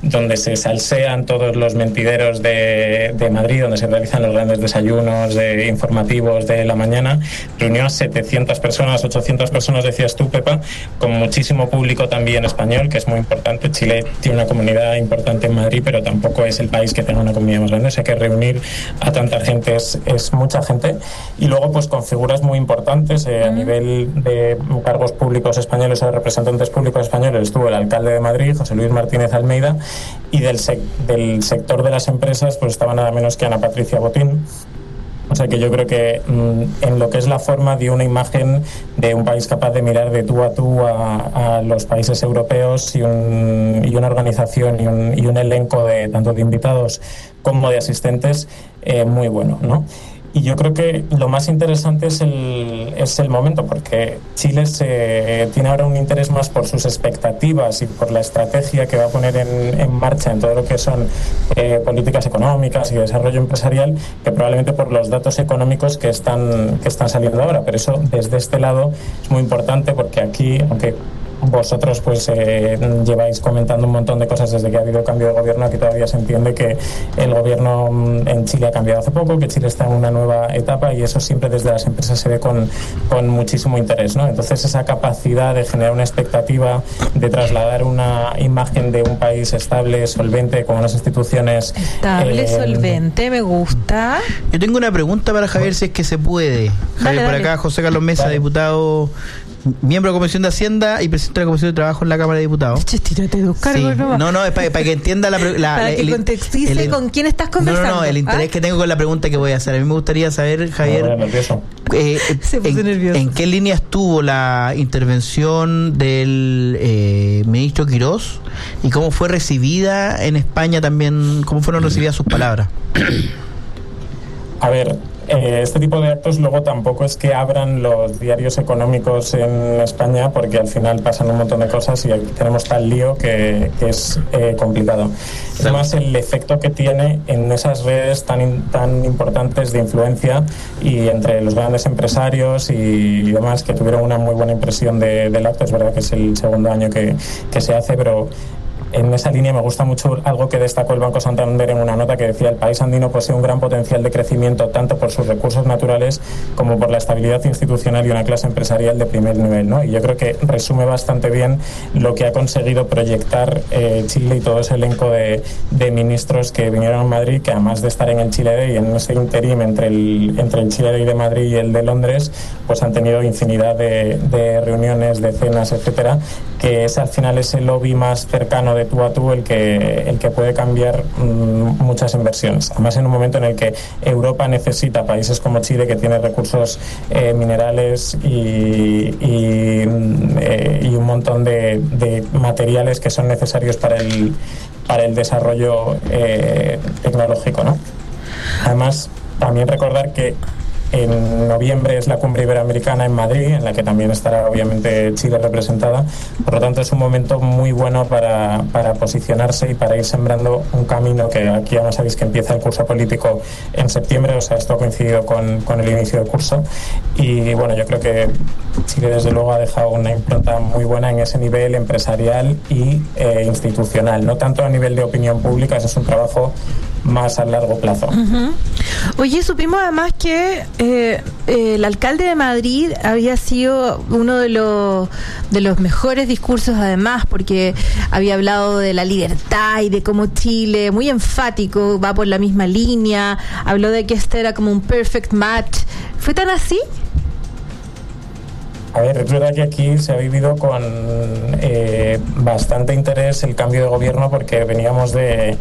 donde se salsean todos los mentideros de Madrid, donde se realizan los grandes desayunos informativos de la mañana. Reunió a 700 personas, 800 personas, decías tú, Pepa, con muchísimo público también español, que es muy importante. Chile tiene una comunidad importante en Madrid, pero tampoco es el país que tenga una comunidad más grande, o sea que reunir a tanta gente es mucha gente. Y luego pues con figuras muy importantes a nivel de cargos públicos españoles o de representantes públicos españoles estuvo el alcalde de Madrid, José Luis Martínez Almeida, y del sector de las empresas pues estaba nada menos que Ana Patricia Botín. O sea que yo creo que en lo que es la forma dio una imagen de un país capaz de mirar de tú a los países europeos y una organización y un elenco de tanto de invitados como de asistentes muy bueno, ¿no? Y yo creo que lo más interesante es el momento, porque Chile tiene ahora un interés más por sus expectativas y por la estrategia que va a poner en marcha en todo lo que son políticas económicas y desarrollo empresarial, que probablemente por los datos económicos que están saliendo ahora. Pero eso desde este lado es muy importante, porque aquí, aunque vosotros pues lleváis comentando un montón de cosas desde que ha habido cambio de gobierno, aquí todavía se entiende que el gobierno en Chile ha cambiado hace poco, que Chile está en una nueva etapa, y eso siempre desde las empresas se ve con muchísimo interés, ¿no? Entonces esa capacidad de generar una expectativa, de trasladar una imagen de un país estable, solvente, con unas instituciones estable, solvente, me gusta. Yo tengo una pregunta para Javier, si es que se puede. Javier, por acá, José Carlos Mesa, diputado, miembro de la Comisión de Hacienda y presidente de la Comisión de Trabajo en la Cámara de Diputados. Tírate dos cargos, sí. No, es para que entienda para que contextice con quién estás conversando. No, el interés que tengo con la pregunta que voy a hacer. A mí me gustaría saber, Javier, ¿en qué línea estuvo la intervención del ministro Quirós y cómo fue recibida en España también, cómo fueron recibidas sus palabras? A ver, este tipo de actos luego tampoco es que abran los diarios económicos en España, porque al final pasan un montón de cosas y tenemos tal lío que es complicado. Es más el efecto que tiene en esas redes tan importantes de influencia y entre los grandes empresarios y demás, que tuvieron una muy buena impresión del acto. Es verdad que es el segundo año que se hace, pero en esa línea me gusta mucho algo que destacó el Banco Santander en una nota, que decía: el país andino posee un gran potencial de crecimiento tanto por sus recursos naturales como por la estabilidad institucional y una clase empresarial de primer nivel, ¿no? Y yo creo que resume bastante bien lo que ha conseguido proyectar Chile y todo ese elenco de ministros que vinieron a Madrid, que además de estar en el Chile Day, en ese interim entre el Chile Day de Madrid y el de Londres, pues han tenido infinidad de reuniones, de cenas, etcétera, que es al final ese lobby más cercano de tú a tú el que puede cambiar muchas inversiones. Además, en un momento en el que Europa necesita países como Chile, que tiene recursos minerales y un montón de materiales que son necesarios para el desarrollo tecnológico, ¿no? Además, también recordar que en noviembre es la cumbre iberoamericana en Madrid, en la que también estará obviamente Chile representada. Por lo tanto, es un momento muy bueno para posicionarse y para ir sembrando un camino, que aquí ya sabéis que empieza el curso político en septiembre, o sea, esto ha coincidido con el inicio del curso. Y bueno, yo creo que Chile desde luego ha dejado una impronta muy buena en ese nivel empresarial y institucional, no tanto a nivel de opinión pública. Ese es un trabajo más a largo plazo. Oye, supimos además que el alcalde de Madrid había sido uno de los mejores discursos, además, porque había hablado de la libertad y de cómo Chile, muy enfático, va por la misma línea, habló de que este era como un perfect match. ¿Fue tan así? A ver, es verdad que aquí se ha vivido con bastante interés el cambio de gobierno, porque veníamos de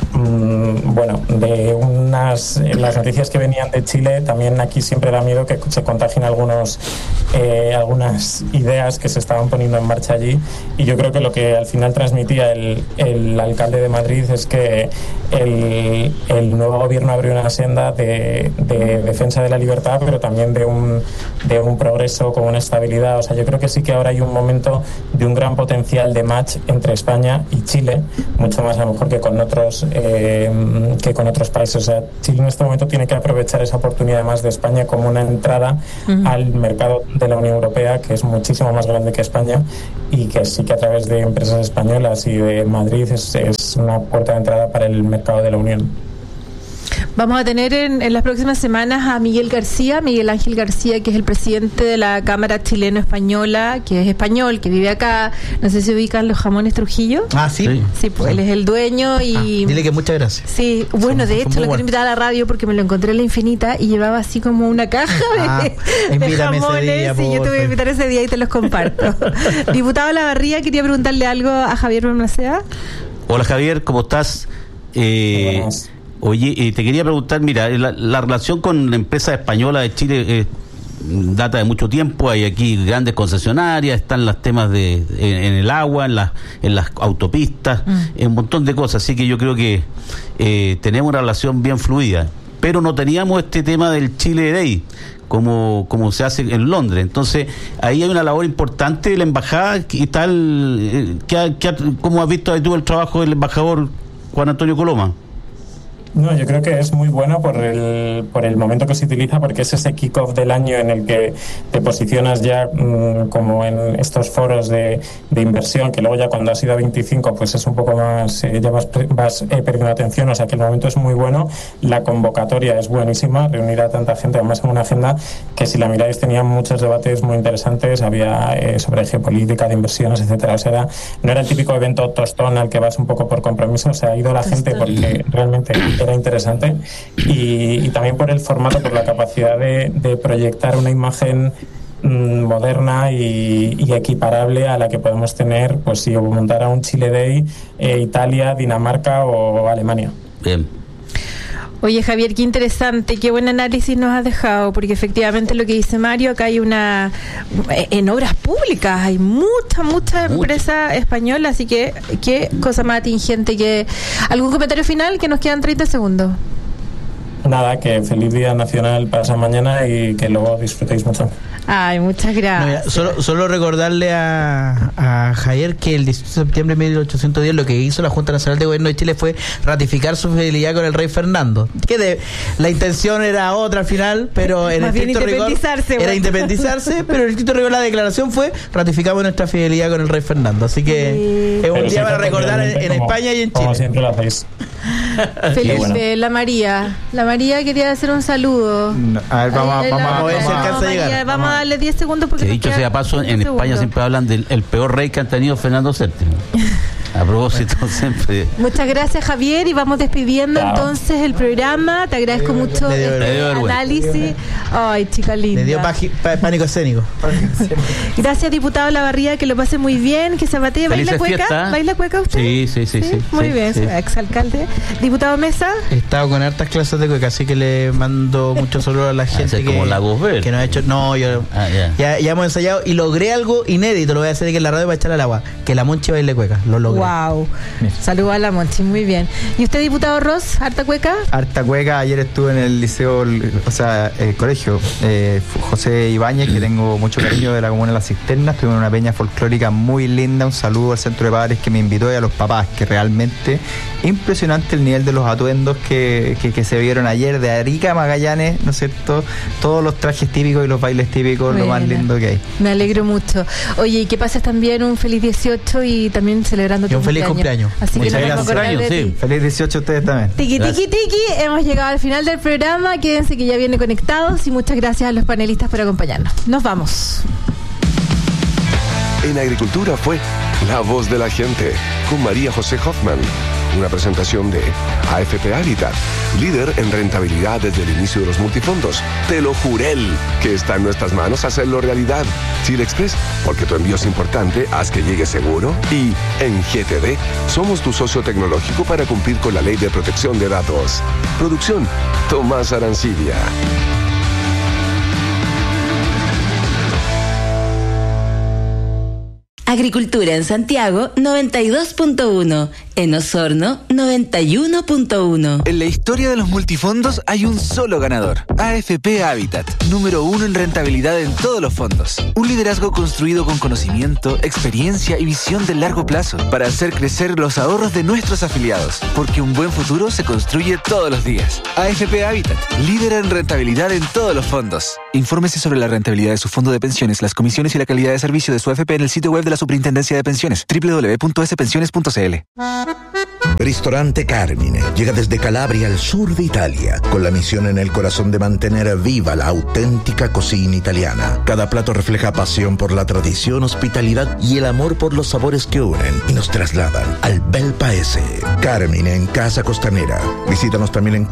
las noticias que venían de Chile. También aquí siempre da miedo que se contagien algunas ideas que se estaban poniendo en marcha allí, y yo creo que lo que al final transmitía el alcalde de Madrid es que el nuevo gobierno abrió una senda de defensa de la libertad, pero también de un progreso con una estabilidad. O sea, yo creo que sí que ahora hay un momento de un gran potencial de match entre España y Chile, mucho más a lo mejor que con otros que con otros países. O sea, Chile en este momento tiene que aprovechar esa oportunidad más de España como una entrada al mercado de la Unión Europea, que es muchísimo más grande que España, y que sí que a través de empresas españolas y de Madrid es una puerta de entrada para el mercado de la Unión. Vamos a tener en las próximas semanas a Miguel Ángel García, que es el presidente de la Cámara Chileno-Española, que es español, que vive acá. No sé si ubican los jamones Trujillo. Ah, sí. Sí, pues él es el dueño y... dile que muchas gracias. Sí, bueno, de hecho lo quiero invitar a la radio porque me lo encontré en La Infinita y llevaba así como una caja de jamones, y yo te voy a invitar ese día y te los comparto. Diputado Lavarría, quería preguntarle algo a Javier Balmaceda. Hola Javier, ¿cómo estás? Oye, te quería preguntar, mira, la relación con la empresa española de Chile data de mucho tiempo. Hay aquí grandes concesionarias, están los temas en el agua, en las autopistas, un montón de cosas. Así que yo creo que tenemos una relación bien fluida. Pero no teníamos este tema del Chile Day, como se hace en Londres. Entonces, ahí hay una labor importante de la embajada y tal. ¿Cómo has visto tú el trabajo del embajador Juan Antonio Coloma? No, yo creo que es muy bueno por el momento que se utiliza, porque es ese kick-off del año en el que te posicionas ya como en estos foros de inversión, que luego ya cuando has ido a 25 pues es un poco más, ya vas perdiendo atención. O sea que el momento es muy bueno, la convocatoria es buenísima, reunir a tanta gente, además en una agenda que, si la miráis, tenía muchos debates muy interesantes, había sobre geopolítica, de inversiones, etcétera. O sea, no era el típico evento tostón al que vas un poco por compromiso. O sea, ha ido la gente porque realmente era interesante, y también por el formato, por la capacidad de proyectar una imagen moderna y equiparable a la que podemos tener, pues si montara un Chile Day, Italia, Dinamarca o Alemania. Bien. Oye, Javier, qué interesante, qué buen análisis nos has dejado, porque efectivamente lo que dice Mario, acá hay en obras públicas hay mucha empresa española, así que qué cosa más atingente. ¿Algún comentario final? Que nos quedan 30 segundos. Nada, que feliz Día Nacional pasa mañana y que luego disfrutéis mucho. Ay, muchas gracias. No, mira, solo recordarle a Javier que el 18 de septiembre de 1810 lo que hizo la Junta Nacional de Gobierno de Chile fue ratificar su fidelidad con el rey Fernando. La intención era otra al final, pero en el estricto rigor era independizarse, pero en el estricto rigor la declaración fue: ratificamos nuestra fidelidad con el rey Fernando. Así que es un día para recordar en España y en Chile. Como siempre lo hacéis. Felipe, bueno. La María quería hacer un saludo. A ver, vamos a ver si alcanza a llegar. Vamos a darle 10 segundos porque que dicho sea paso, en España siempre hablan del peor rey que han tenido, Fernando VII. A propósito, siempre. Muchas gracias, Javier, y vamos despidiendo entonces el programa. Te agradezco mucho este análisis. Ay, chica linda. Le dio pánico escénico. Gracias, diputado Lavarría, que lo pase muy bien, que se batee. ¿Baila cueca? ¿Baila cueca usted? Sí. Muy bien, exalcalde. Diputado Mesa. He estado con hartas clases de cueca, así que le mando muchos saludos a la gente como Lagos Verdes, que nos ha hecho. No, yo ya hemos ensayado y logré algo inédito, lo voy a hacer que en la radio va a echar al agua, que la Monchi baile cueca, lo logré. Wow. Saludos a la Monchi, muy bien. ¿Y usted, diputado Ross, harta cueca? Harta cueca, ayer estuve en el liceo, el colegio José Ibáñez, que tengo mucho cariño, de la comuna de La Cisterna. Estuve en una peña folclórica muy linda. Un saludo al Centro de Padres que me invitó y a los papás, que realmente impresionante el nivel de los atuendos que se vieron ayer, de Arica a Magallanes, ¿no es cierto? Todos los trajes típicos y los bailes típicos, lo más lindo que hay. Me alegro mucho. Oye, y que pases también un feliz 18 y también celebrando tu un feliz cumpleaños. Así muchas que gracias. Sí. Feliz 18 a ustedes también. Tiki, hemos llegado al final del programa. Quédense que ya viene Conectados, y muchas gracias a los panelistas por acompañarnos. Nos vamos. En Agricultura fue La Voz de la Gente, con María José Hoffman. Una presentación de AFP Habitat, líder en rentabilidad desde el inicio de los multifondos. Te lo jurel, que está en nuestras manos hacerlo realidad. Chile Express, porque tu envío es importante, haz que llegue seguro. Y en GTD, somos tu socio tecnológico para cumplir con la ley de protección de datos. Producción, Tomás Arancibia. Agricultura en Santiago 92.1, En Osorno, 91.1. En la historia de los multifondos hay un solo ganador. AFP Habitat, número 1 en rentabilidad en todos los fondos. Un liderazgo construido con conocimiento, experiencia y visión de largo plazo para hacer crecer los ahorros de nuestros afiliados. Porque un buen futuro se construye todos los días. AFP Habitat, líder en rentabilidad en todos los fondos. Infórmese sobre la rentabilidad de su fondo de pensiones, las comisiones y la calidad de servicio de su AFP en el sitio web de la Superintendencia de Pensiones, www.spensiones.cl. Ristorante Carmine llega desde Calabria al sur de Italia, con la misión en el corazón de mantener viva la auténtica cocina italiana. Cada plato refleja pasión por la tradición, hospitalidad y el amor por los sabores que unen y nos trasladan al bel paese. Carmine en Casa Costanera. Visítanos también en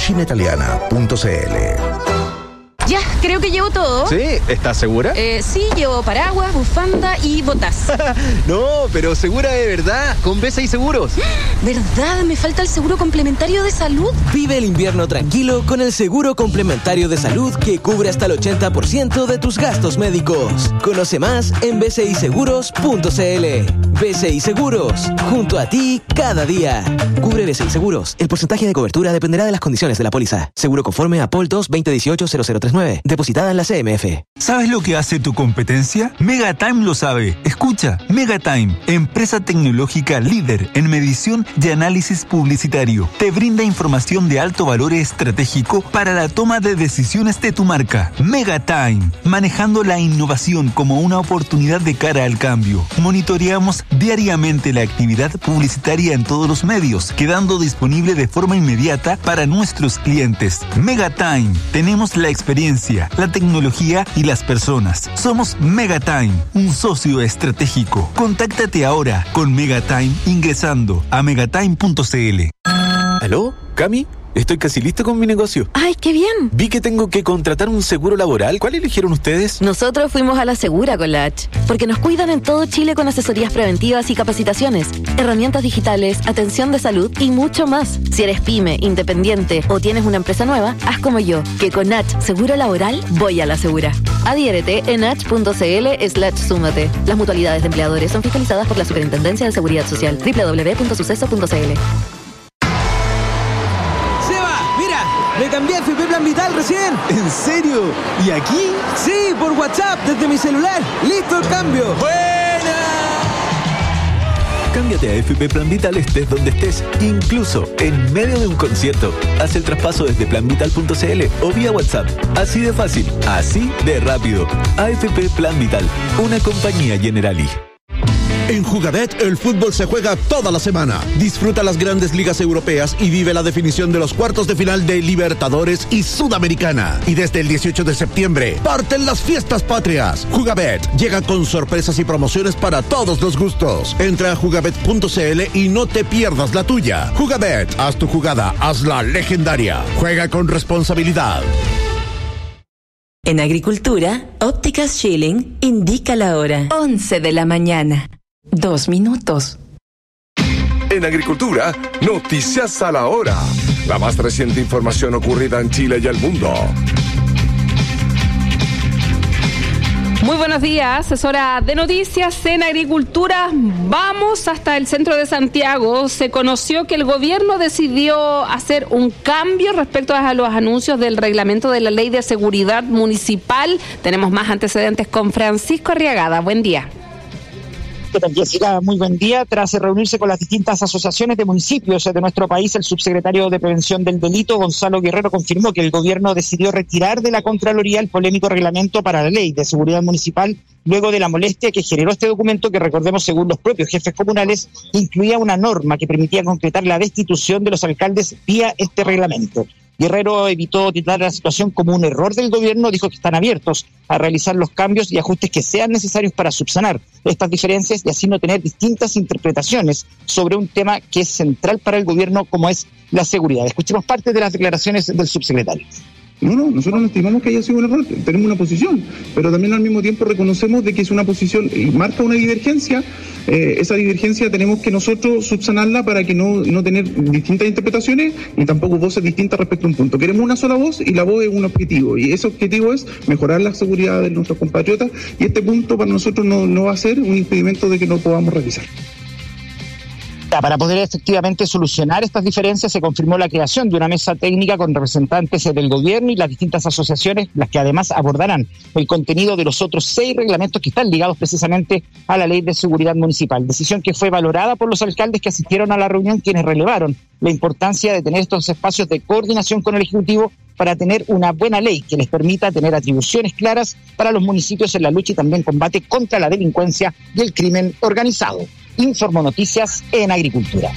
carminecucinaitaliana.cl. Ya, creo que llevo todo. ¿Sí? ¿Estás segura? Sí, llevo paraguas, bufanda y botas. No, pero segura de verdad, con BCI Seguros. ¿Verdad? Me falta el seguro complementario de salud. Vive el invierno tranquilo con el seguro complementario de salud que cubre hasta el 80% de tus gastos médicos. Conoce más en bciseguros.cl. BCI Seguros, junto a ti cada día. Cubre BCI Seguros. El porcentaje de cobertura dependerá de las condiciones de la póliza. Seguro conforme a POL 2-2018-0039. Depositada en la CMF. ¿Sabes lo que hace tu competencia? Megatime lo sabe. Escucha, Megatime, empresa tecnológica líder en medición y análisis publicitario. Te brinda información de alto valor estratégico para la toma de decisiones de tu marca. Megatime, manejando la innovación como una oportunidad de cara al cambio. Monitoreamos diariamente la actividad publicitaria en todos los medios, quedando disponible de forma inmediata para nuestros clientes. Megatime, tenemos la experiencia, la tecnología y las personas. Somos Megatime, un socio estratégico. Contáctate ahora con Megatime ingresando a megatime.cl. ¿Aló? ¿Cami? Estoy casi listo con mi negocio. ¡Ay, qué bien! Vi que tengo que contratar un seguro laboral. ¿Cuál eligieron ustedes? Nosotros fuimos a la Segura con la H, porque nos cuidan en todo Chile con asesorías preventivas y capacitaciones, herramientas digitales, atención de salud y mucho más. Si eres pyme, independiente o tienes una empresa nueva, haz como yo, que con H Seguro Laboral voy a la Segura. Adhiérete en h.cl/súmate. Las mutualidades de empleadores son fiscalizadas por la Superintendencia de Seguridad Social. www.suceso.cl. Me cambié a FP Plan Vital recién. ¿En serio? ¿Y aquí? Sí, por WhatsApp, desde mi celular. ¡Listo el cambio! ¡Buena! Cámbiate a FP Plan Vital estés donde estés, incluso en medio de un concierto. Haz el traspaso desde planvital.cl o vía WhatsApp. Así de fácil, así de rápido. AFP Plan Vital, una compañía Generali. En Jugadet, el fútbol se juega toda la semana. Disfruta las grandes ligas europeas y vive la definición de los cuartos de final de Libertadores y Sudamericana. Y desde el 18 de septiembre, parten las fiestas patrias. Jugabet llega con sorpresas y promociones para todos los gustos. Entra a jugabet.cl y no te pierdas la tuya. Jugabet, haz tu jugada, hazla legendaria. Juega con responsabilidad. En Agricultura, Ópticas Schilling indica la hora. 11 de la mañana. 2 minutos. En Agricultura, noticias a la hora. La más reciente información ocurrida en Chile y el mundo. Muy buenos días, es hora de noticias en Agricultura. Vamos hasta el centro de Santiago. Se conoció que el gobierno decidió hacer un cambio respecto a los anuncios del reglamento de la Ley de Seguridad Municipal. Tenemos más antecedentes con Francisco Arriagada. Buen día. Jessica, muy buen día. Tras reunirse con las distintas asociaciones de municipios de nuestro país, el subsecretario de Prevención del Delito, Gonzalo Guerrero, confirmó que el gobierno decidió retirar de la Contraloría el polémico reglamento para la Ley de Seguridad Municipal luego de la molestia que generó este documento que, recordemos, según los propios jefes comunales, incluía una norma que permitía concretar la destitución de los alcaldes vía este reglamento. Guerrero evitó titular la situación como un error del gobierno, dijo que están abiertos a realizar los cambios y ajustes que sean necesarios para subsanar estas diferencias y así no tener distintas interpretaciones sobre un tema que es central para el gobierno como es la seguridad. Escuchemos parte de las declaraciones del subsecretario. No, nosotros no estimamos que haya sido un error, tenemos una posición, pero también al mismo tiempo reconocemos de que es una posición y marca una divergencia. Esa divergencia tenemos que nosotros subsanarla para que no tener distintas interpretaciones y tampoco voces distintas respecto a un punto. Queremos una sola voz y la voz es un objetivo, y ese objetivo es mejorar la seguridad de nuestros compatriotas, y este punto para nosotros no va a ser un impedimento de que no podamos realizar. Para poder efectivamente solucionar estas diferencias se confirmó la creación de una mesa técnica con representantes del gobierno y las distintas asociaciones, las que además abordarán el contenido de los otros 6 reglamentos que están ligados precisamente a la Ley de Seguridad Municipal. Decisión que fue valorada por los alcaldes que asistieron a la reunión, quienes relevaron la importancia de tener estos espacios de coordinación con el Ejecutivo para tener una buena ley que les permita tener atribuciones claras para los municipios en la lucha y también combate contra la delincuencia y el crimen organizado. Informo Noticias en Agricultura.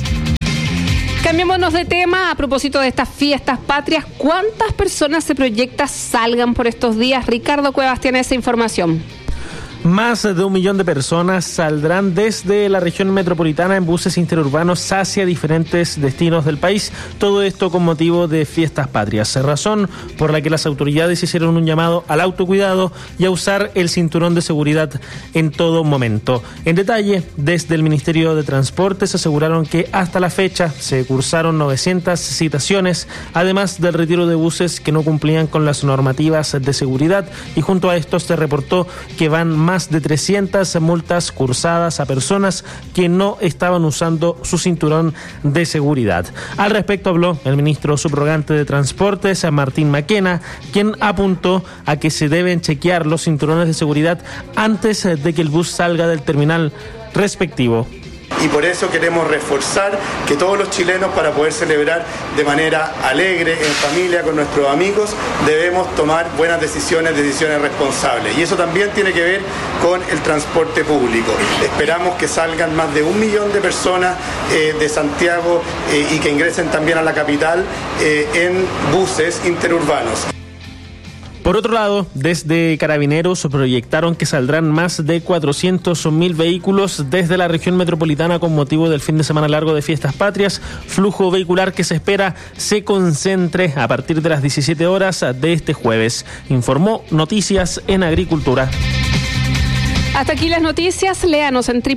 Cambiémonos de tema a propósito de estas fiestas patrias. ¿Cuántas personas se proyecta salgan por estos días? Ricardo Cuevas tiene esa información. Más de 1 millón de personas saldrán desde la región metropolitana en buses interurbanos hacia diferentes destinos del país. Todo esto con motivo de fiestas patrias, razón por la que las autoridades hicieron un llamado al autocuidado y a usar el cinturón de seguridad en todo momento. En detalle, desde el Ministerio de Transportes aseguraron que hasta la fecha se cursaron 900 citaciones, además del retiro de buses que no cumplían con las normativas de seguridad, y junto a esto se reportó que van más de 300 multas cursadas a personas que no estaban usando su cinturón de seguridad. Al respecto habló el ministro subrogante de Transportes, Martín Maquena, quien apuntó a que se deben chequear los cinturones de seguridad antes de que el bus salga del terminal respectivo. Y por eso queremos reforzar que todos los chilenos, para poder celebrar de manera alegre, en familia, con nuestros amigos, debemos tomar buenas decisiones responsables. Y eso también tiene que ver con el transporte público. Esperamos que salgan más de 1 millón de personas de Santiago y que ingresen también a la capital en buses interurbanos. Por otro lado, desde Carabineros proyectaron que saldrán más de 400.000 vehículos desde la región metropolitana con motivo del fin de semana largo de fiestas patrias, flujo vehicular que se espera se concentre a partir de las 17 horas de este jueves. Informó Noticias en Agricultura. Hasta aquí las noticias. Léanos en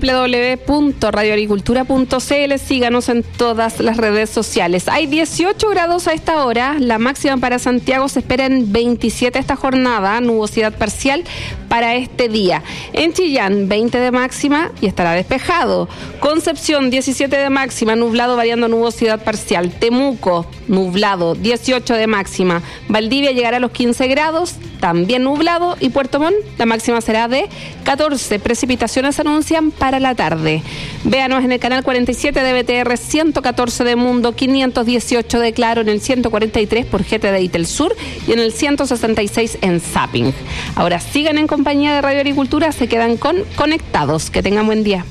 www.radioagricultura.cl. Síganos en todas las redes sociales. Hay 18 grados a esta hora. La máxima para Santiago se espera en 27 esta jornada. Nubosidad parcial para este día. En Chillán, 20 de máxima y estará despejado. Concepción, 17 de máxima, nublado variando nubosidad parcial. Temuco, nublado, 18 de máxima. Valdivia llegará a los 15 grados, también nublado. Y Puerto Montt, la máxima será de 14. Precipitaciones se anuncian para la tarde. Véanos en el canal 47 de BTR, 114 de Mundo, 518 de Claro, en el 143 por GT de Itelsur y en el 166 en Zapping. Ahora sigan en compañía de Radio Agricultura, se quedan con Conectados. Que tengan buen día.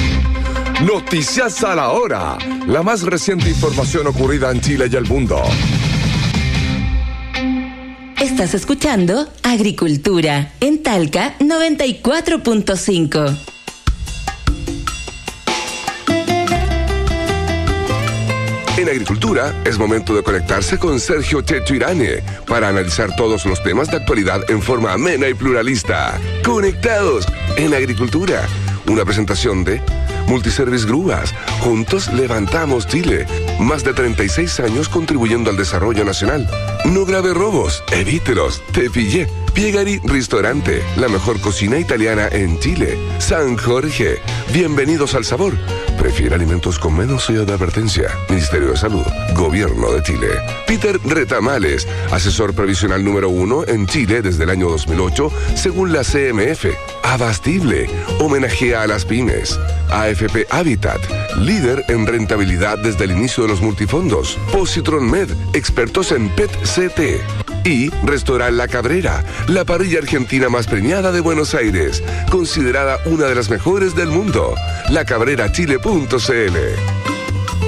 Noticias a la hora. La más reciente información ocurrida en Chile y el mundo. Estás escuchando Agricultura en Talca 94.5. En Agricultura es momento de conectarse con Sergio Checho Irane para analizar todos los temas de actualidad en forma amena y pluralista. Conectados en Agricultura. Una presentación de Multiservice Grúas. Juntos levantamos Chile. Más de 36 años contribuyendo al desarrollo nacional. No grave robos, evítelos. Te pillé. Piegari Ristorante, la mejor cocina italiana en Chile. San Jorge, bienvenidos al sabor. Prefiere alimentos con menos sello de advertencia. Ministerio de Salud, Gobierno de Chile. Peter Retamales, asesor previsional número 1 en Chile desde el año 2008, según la CMF. Abastible, homenajea a las pymes. AFP Habitat, líder en rentabilidad desde el inicio de los multifondos. Positron Med, expertos en PET-CT. Y Restaurant La Cabrera, la parrilla argentina más premiada de Buenos Aires, considerada una de las mejores del mundo. lacabrerachile.cl.